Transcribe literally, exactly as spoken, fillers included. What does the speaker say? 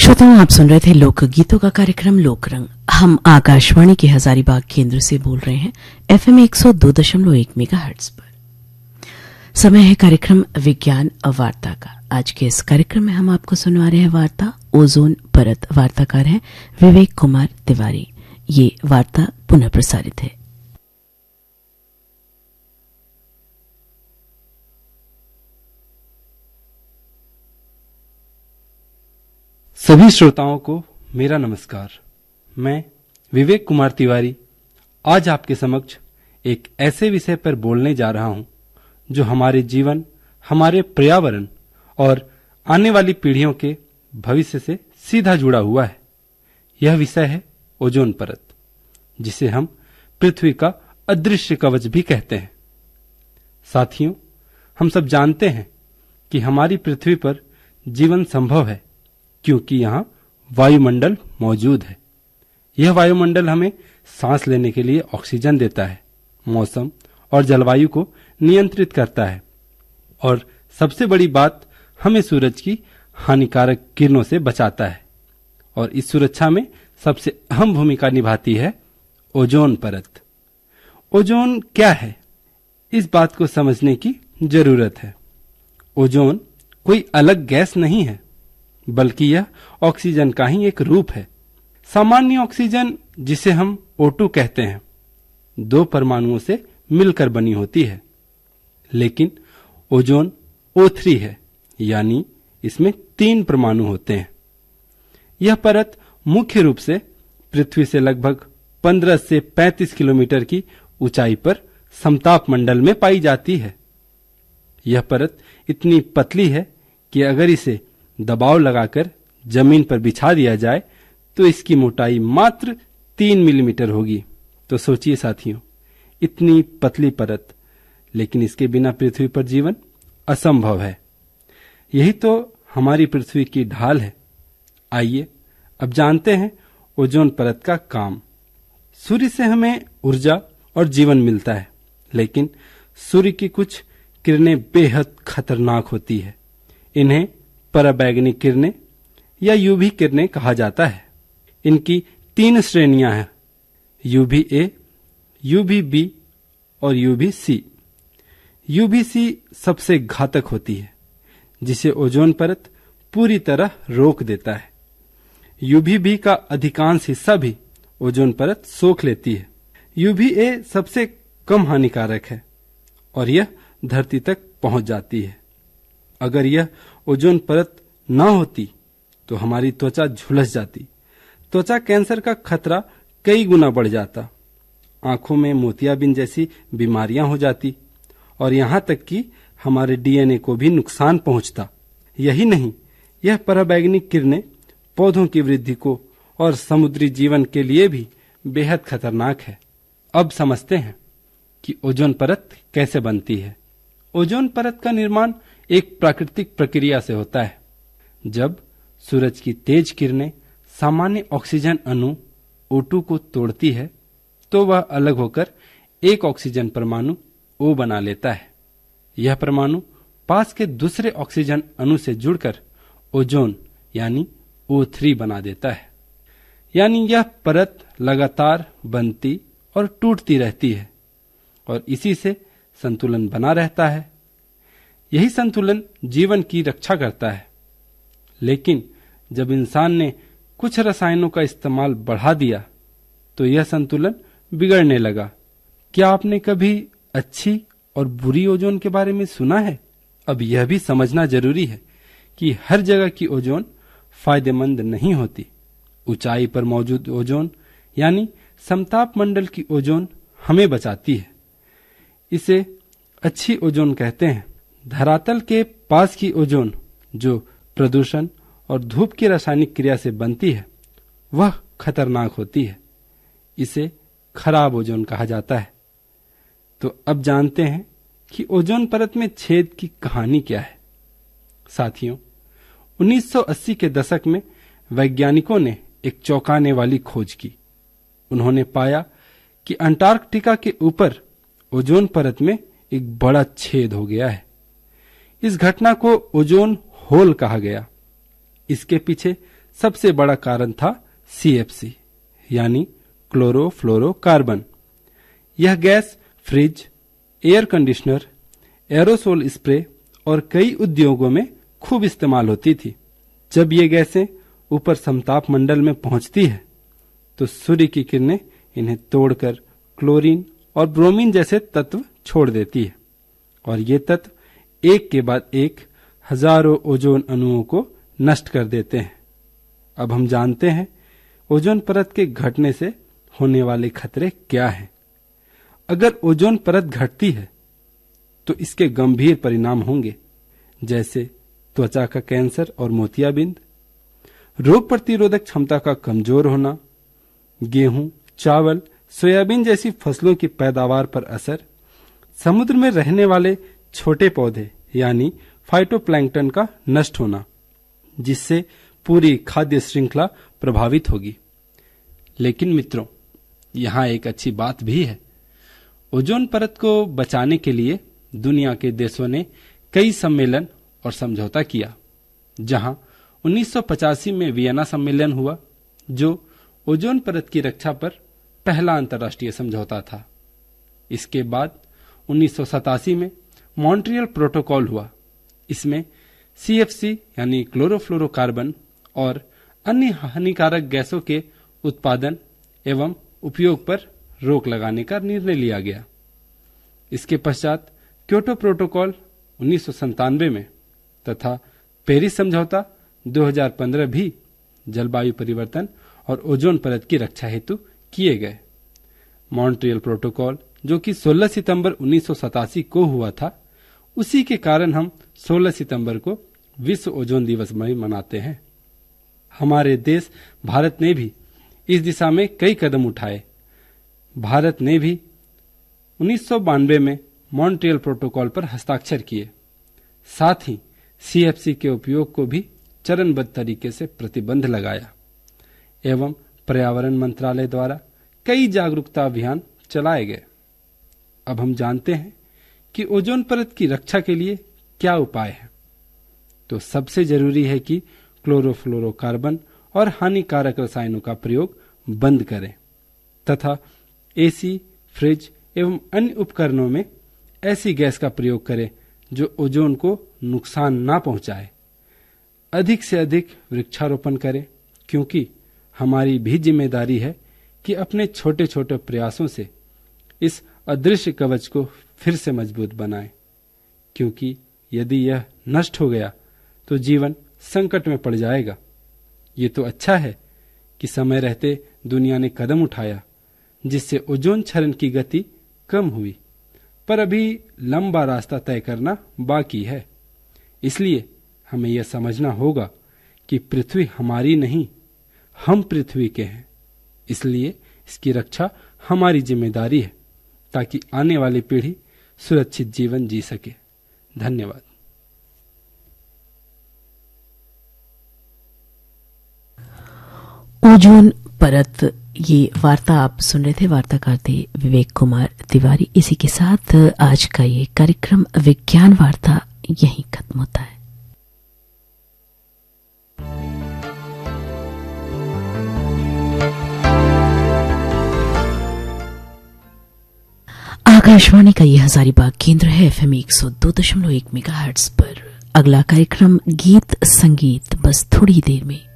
श्रोताओं, आप सुन रहे थे लोकगीतों का कार्यक्रम लोकरंग। हम आकाशवाणी के हजारीबाग केंद्र से बोल रहे हैं एफएम एक सौ दो दशमलव एक मेगाहर्ट्ज पर। समय है कार्यक्रम विज्ञान वार्ता का। आज के इस कार्यक्रम में हम आपको सुनवा रहे हैं वार्ता ओजोन परत। वार्ताकार हैं विवेक कुमार तिवारी। ये वार्ता पुनः प्रसारित है। सभी श्रोताओं को मेरा नमस्कार। मैं विवेक कुमार तिवारी आज आपके समक्ष एक ऐसे विषय पर बोलने जा रहा हूं जो हमारे जीवन, हमारे पर्यावरण और आने वाली पीढ़ियों के भविष्य से सीधा जुड़ा हुआ है। यह विषय है ओजोन परत, जिसे हम पृथ्वी का अदृश्य कवच भी कहते हैं। साथियों, हम सब जानते हैं कि हमारी पृथ्वी पर जीवन संभव है क्योंकि यहाँ वायुमंडल मौजूद है। यह वायुमंडल हमें सांस लेने के लिए ऑक्सीजन देता है, मौसम और जलवायु को नियंत्रित करता है और सबसे बड़ी बात, हमें सूरज की हानिकारक किरणों से बचाता है। और इस सुरक्षा में सबसे अहम भूमिका निभाती है ओजोन परत। ओजोन क्या है, इस बात को समझने की जरूरत है। ओजोन कोई अलग गैस नहीं है, बल्कि यह ऑक्सीजन का ही एक रूप है। सामान्य ऑक्सीजन, जिसे हम ओ टू कहते हैं, दो परमाणुओं से मिलकर बनी होती है, लेकिन ओजोन ओ थ्री है, यानी इसमें तीन परमाणु होते हैं। यह परत मुख्य रूप से पृथ्वी से लगभग पंद्रह से पैंतीस किलोमीटर की ऊंचाई पर समताप मंडल में पाई जाती है। यह परत इतनी पतली है कि अगर इसे दबाव लगाकर जमीन पर बिछा दिया जाए तो इसकी मोटाई मात्र तीन मिलीमीटर होगी। तो सोचिए साथियों, इतनी पतली परत, लेकिन इसके बिना पृथ्वी पर जीवन असंभव है। यही तो हमारी पृथ्वी की ढाल है। आइए अब जानते हैं ओजोन परत का काम। सूर्य से हमें ऊर्जा और जीवन मिलता है, लेकिन सूर्य की कुछ किरणें बेहद खतरनाक होती है। इन्हें पराबैंगनी किरणें या यूवी किरणें कहा जाता है। इनकी तीन श्रेणियां हैं, यूवी ए, यूवी बी और यूवी सी। यूवी सी सबसे घातक होती है, जिसे ओजोन परत पूरी तरह रोक देता है। यूवी बी का अधिकांश हिस्सा भी ओजोन परत सोख लेती है। यूवी ए सबसे कम हानिकारक है और यह धरती तक पहुंच जाती है। अगर यह ओजोन परत ना होती तो हमारी त्वचा झुलस जाती, त्वचा कैंसर का खतरा कई गुना बढ़ जाता, आंखों में मोतियाबिंद जैसी बीमारियां हो जाती और यहां तक कि हमारे डीएनए को भी नुकसान पहुंचता। यही नहीं, यह पराबैंगनी किरणें पौधों की वृद्धि को और समुद्री जीवन के लिए भी बेहद खतरनाक है। अब समझते हैं कि ओजोन परत कैसे बनती है। ओजोन परत का निर्माण एक प्राकृतिक प्रक्रिया से होता है। जब सूरज की तेज किरणें सामान्य ऑक्सीजन अणु ओ टू को तोड़ती है तो वह अलग होकर एक ऑक्सीजन परमाणु O बना लेता है। यह परमाणु पास के दूसरे ऑक्सीजन अणु से जुड़कर ओजोन यानी ओ थ्री बना देता है। यानी यह परत लगातार बनती और टूटती रहती है और इसी से संतुलन बना रहता है। यही संतुलन जीवन की रक्षा करता है। लेकिन जब इंसान ने कुछ रसायनों का इस्तेमाल बढ़ा दिया तो यह संतुलन बिगड़ने लगा। क्या आपने कभी अच्छी और बुरी ओजोन के बारे में सुना है? अब यह भी समझना जरूरी है कि हर जगह की ओजोन फायदेमंद नहीं होती। ऊंचाई पर मौजूद ओजोन यानी समताप मंडल की ओजोन हमें बचाती है। इसे अच्छी ओजोन कहते हैं। धरातल के पास की ओजोन, जो प्रदूषण और धूप की रासायनिक क्रिया से बनती है, वह खतरनाक होती है। इसे खराब ओजोन कहा जाता है। तो अब जानते हैं कि ओजोन परत में छेद की कहानी क्या है। साथियों, उन्नीस सौ अस्सी के दशक में वैज्ञानिकों ने एक चौंकाने वाली खोज की। उन्होंने पाया कि अंटार्कटिका के ऊपर ओजोन परत में एक बड़ा छेद हो गया है। इस घटना को ओजोन होल कहा गया। इसके पीछे सबसे बड़ा कारण था सी एफ सी यानी क्लोरोफ्लोरोकार्बन। यह gas fridge, air conditioner, aerosol spray और कई उद्योगों में खूब इस्तेमाल होती थी। जब ये गैसें ऊपर समताप मंडल में पहुंचती है तो सूर्य की किरणें इन्हें तोड़कर क्लोरीन और ब्रोमीन जैसे तत्व छोड़ देती है और ये तत्व एक के बाद एक हजारों ओजोन अणुओं को नष्ट कर देते हैं। अब हम जानते हैं ओजोन परत के घटने से होने वाले खतरे क्या हैं। अगर ओजोन परत घटती है तो इसके गंभीर परिणाम होंगे, जैसे त्वचा का कैंसर और मोतियाबिंद, रोग प्रतिरोधक क्षमता का कमजोर होना, गेहूं, चावल, सोयाबीन जैसी फसलों की पैदावार पर असर, समुद्र में रहने वाले छोटे पौधे यानी फाइटोप्लैंक्टन का नष्ट होना, जिससे पूरी खाद्य श्रृंखला प्रभावित होगी। लेकिन मित्रों, यहाँ एक अच्छी बात भी है। ओजोन परत को बचाने के लिए दुनिया के देशों ने कई सम्मेलन और समझौता किया। जहां उन्नीस सौ पचासी में वियना सम्मेलन हुआ, जो ओजोन परत की रक्षा पर पहला अंतर्राष्ट्रीय समझौता था। इसके बाद उन्नीस सौ सतासी में मॉन्ट्रियल प्रोटोकॉल हुआ। इसमें सी एफ सी यानी क्लोरोफ्लोरोकार्बन और अन्य हानिकारक गैसों के उत्पादन एवं उपयोग पर रोक लगाने का निर्णय लिया गया। इसके पश्चात क्योटो प्रोटोकॉल उन्नीस सौ संतानवे में तथा पेरिस समझौता दो हज़ार पंद्रह भी जलवायु परिवर्तन और ओजोन परत की रक्षा हेतु किए गए। मॉन्ट्रियल प्रोटोकॉल, जो कि सोलह सितंबर उन्नीस सौ सतासी को हुआ था, उसी के कारण हम सोलह सितंबर को विश्व ओजोन दिवस में मनाते हैं। हमारे देश भारत ने भी इस दिशा में कई कदम उठाए। भारत ने भी उन्नीस सौ बानवे में मॉन्ट्रियल प्रोटोकॉल पर हस्ताक्षर किए। साथ ही सी एफ सी के उपयोग को भी चरणबद्ध तरीके से प्रतिबंध लगाया एवं पर्यावरण मंत्रालय द्वारा कई जागरूकता अभियान चलाए गए। अब हम जानते हैं कि ओजोन परत की रक्षा के लिए क्या उपाय है। तो सबसे जरूरी है कि क्लोरोफ्लोरोकार्बन और हानिकारक रसायनों का प्रयोग बंद करें तथा एसी, फ्रिज एवं अन्य उपकरणों में ऐसी गैस का प्रयोग करें जो ओजोन को नुकसान ना पहुंचाए। अधिक से अधिक वृक्षारोपण करें, क्योंकि हमारी भी जिम्मेदारी है कि अपने छोटे छोटे प्रयासों से इस अदृश्य कवच को फिर से मजबूत बनाएं, क्योंकि यदि यह नष्ट हो गया तो जीवन संकट में पड़ जाएगा। ये तो अच्छा है कि समय रहते दुनिया ने कदम उठाया जिससे ओजोन क्षरण की गति कम हुई, पर अभी लंबा रास्ता तय करना बाकी है। इसलिए हमें यह समझना होगा कि पृथ्वी हमारी नहीं, हम पृथ्वी के हैं। इसलिए इसकी रक्षा हमारी जिम्मेदारी है ताकि आने वाली पीढ़ी सुरक्षित जीवन जी सके। धन्यवाद। ओजोन परत, ये वार्ता आप सुन रहे थे, वार्ताकार थे विवेक कुमार तिवारी। इसी के साथ आज का ये कार्यक्रम विज्ञान वार्ता यहीं खत्म होता है। आकाशवाणी का ये हजारीबाग केंद्र है, एफ एम एक सौ दो दशमलव एक मेगाहर्ट्ज पर। अगला कार्यक्रम गीत संगीत बस थोड़ी देर में।